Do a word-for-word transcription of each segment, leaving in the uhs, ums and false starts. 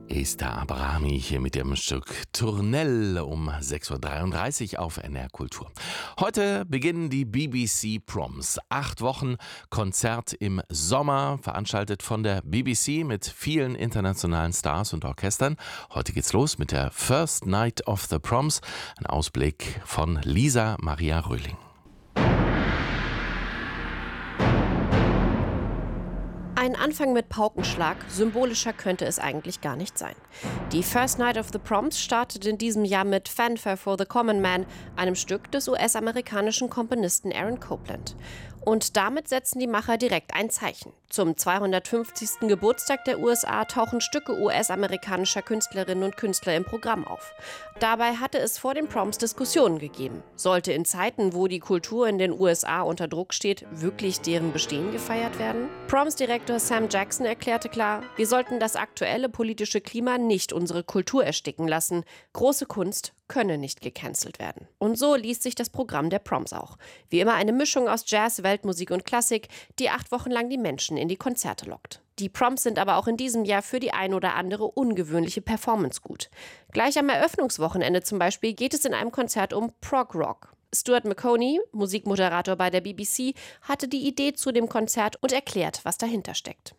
Esther Abrami hier mit ihrem Stück Tournelle um sechs Uhr dreiunddreißig auf N R Kultur. Heute beginnen die B B C Proms. Acht Wochen Konzert im Sommer, veranstaltet von der B B C mit vielen internationalen Stars und Orchestern. Heute geht's los mit der First Night of the Proms. Ein Ausblick von Lisa Maria Röhling. Ein Anfang mit Paukenschlag, symbolischer könnte es eigentlich gar nicht sein. Die First Night of the Proms startet in diesem Jahr mit Fanfare for the Common Man, einem Stück des U S-amerikanischen Komponisten Aaron Copland. Und damit setzen die Macher direkt ein Zeichen. Zum zweihundertfünfzigsten Geburtstag der U S A tauchen Stücke U S-amerikanischer Künstlerinnen und Künstler im Programm auf. Dabei hatte es vor den Proms Diskussionen gegeben. Sollte in Zeiten, wo die Kultur in den U S A unter Druck steht, wirklich deren Bestehen gefeiert werden? Proms-Direktor Sam Jackson erklärte klar, wir sollten das aktuelle politische Klima nicht unsere Kultur ersticken lassen. Große Kunst könne nicht gecancelt werden. Und so liest sich das Programm der Proms auch. Wie immer eine Mischung aus Jazz, Weltmusik und Klassik, die acht Wochen lang die Menschen in die Konzerte lockt. Die Proms sind aber auch in diesem Jahr für die ein oder andere ungewöhnliche Performance gut. Gleich am Eröffnungswochenende zum Beispiel geht es in einem Konzert um Prog Rock. Stuart McConey, Musikmoderator bei der B B C, hatte die Idee zu dem Konzert und erklärt, was dahinter steckt.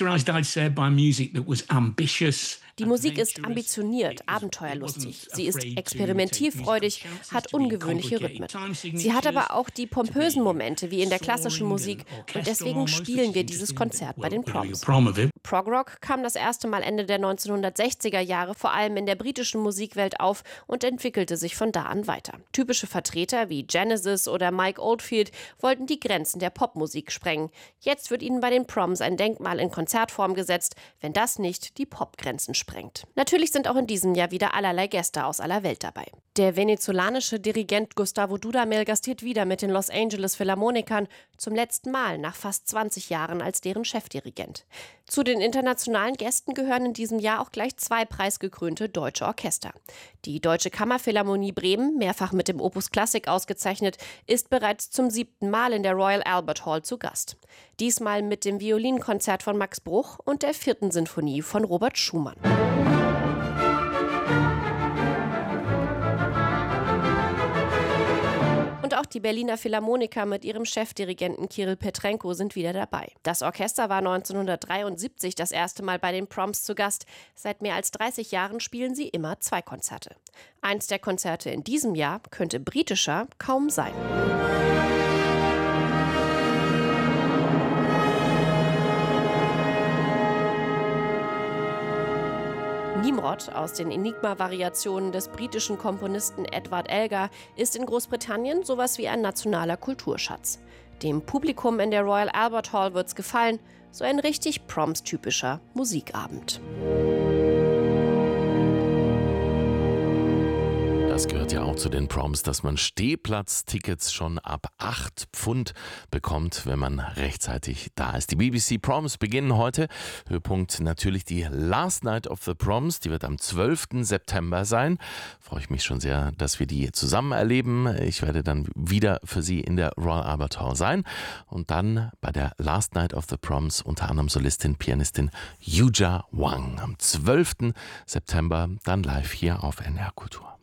Die Musik ist ambitioniert, abenteuerlustig. Sie ist experimentierfreudig, hat ungewöhnliche Rhythmen. Sie hat aber auch die pompösen Momente wie in der klassischen Musik und deswegen spielen wir dieses Konzert bei den Proms. Prog Rock kam das erste Mal Ende der neunzehnhundertsechziger Jahre vor allem in der britischen Musikwelt auf und entwickelte sich von da an weiter. Typische Vertreter wie Genesis oder Mike Oldfield wollten die Grenzen der Popmusik sprengen. Jetzt wird ihnen bei den Proms ein Denkmal in Konzertform gesetzt, wenn das nicht die Popgrenzen sprengt. Natürlich sind auch in diesem Jahr wieder allerlei Gäste aus aller Welt dabei. Der venezolanische Dirigent Gustavo Dudamel gastiert wieder mit den Los Angeles Philharmonikern, zum letzten Mal nach fast zwanzig Jahren als deren Chefdirigent. Zu den internationalen Gästen gehören in diesem Jahr auch gleich zwei preisgekrönte deutsche Orchester. Die Deutsche Kammerphilharmonie Bremen, mehrfach mit dem Opus Classic ausgezeichnet, ist bereits zum siebten Mal in der Royal Albert Hall zu Gast. Diesmal mit dem Violinkonzert von Max Bruch und der vierten Sinfonie von Robert Schumann. Und auch die Berliner Philharmoniker mit ihrem Chefdirigenten Kirill Petrenko sind wieder dabei. Das Orchester war neunzehnhundertdreiundsiebzig das erste Mal bei den Proms zu Gast. Seit mehr als dreißig Jahren spielen sie immer zwei Konzerte. Eins der Konzerte in diesem Jahr könnte britischer kaum sein. Nimrod aus den Enigma-Variationen des britischen Komponisten Edward Elgar ist in Großbritannien sowas wie ein nationaler Kulturschatz. Dem Publikum in der Royal Albert Hall wird's gefallen, so ein richtig Proms-typischer Musikabend. Das gehört ja auch zu den Proms, dass man Stehplatztickets schon ab acht Pfund bekommt, wenn man rechtzeitig da ist. Die B B C Proms beginnen heute. Höhepunkt natürlich die Last Night of the Proms. Die wird am zwölften September sein. Freue ich mich schon sehr, dass wir die zusammen erleben. Ich werde dann wieder für Sie in der Royal Albert Hall sein. Und dann bei der Last Night of the Proms unter anderem Solistin, Pianistin Yuja Wang. Am zwölften September dann live hier auf N R Kultur.